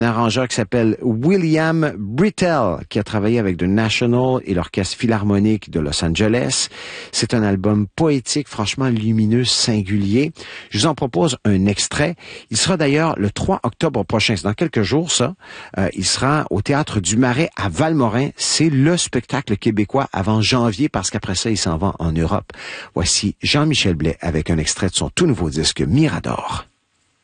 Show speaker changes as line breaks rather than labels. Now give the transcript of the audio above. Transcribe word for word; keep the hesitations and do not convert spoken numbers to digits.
Un arrangeur qui s'appelle William Britell, qui a travaillé avec The National et l'Orchestre Philharmonique de Los Angeles. C'est un album poétique, franchement lumineux, singulier. Je vous en propose un extrait. Il sera d'ailleurs le trois octobre prochain. C'est dans quelques jours, ça. Euh, il sera au Théâtre du Marais à Valmorin. C'est le spectacle québécois avant janvier, parce qu'après ça, il s'en va en Europe. Voici Jean-Michel Blais avec un extrait de son tout nouveau disque Mirador.